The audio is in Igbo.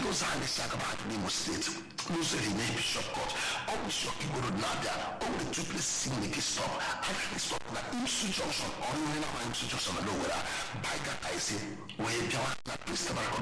ụzọ a na-esi aga mahadum Imo steeti n'ụzọ na Bishop Court ọ bụ Bishop Igbodo na-abịa o nwere two places in the stop agaghị stop na Imsu Junction ọrụ ihe na Imsu Junction na Owerri baiga taisi wee bịawa na Christopher